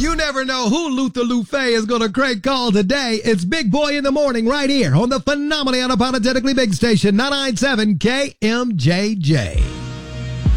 You never know who Luther Lufe is going to crank call today. It's Big Boy in the Morning right here on the phenomenally unapologetically big station, 997 KMJJ.